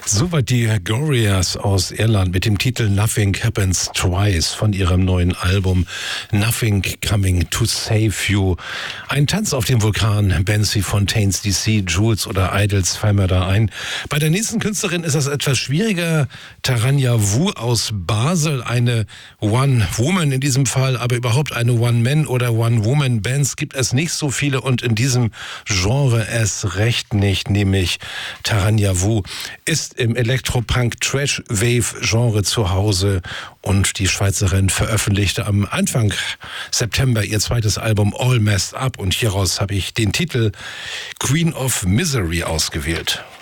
Soweit die Gorillaz aus Irland mit dem Titel Nothing Happens Twice von ihrem neuen Album Nothing Coming to Save You. Ein Tanz auf dem Vulkan, Benzi, Fontaines DC, Jules oder Idols fallen mir da ein. Bei der nächsten Künstlerin ist das etwas schwieriger. Taranja Wu aus Basel, eine One-Woman in diesem Fall, aber überhaupt eine One-Man- oder One-Woman-Bands gibt es nicht so viele und in diesem Genre erst recht nicht, nämlich Taranja Wu ist im Elektropunk-Trash-Wave-Genre zu Hause und die Schweizerin veröffentlichte am Anfang September ihr zweites Album All Messed Up und hieraus habe ich den Titel Queen of Misery ausgewählt.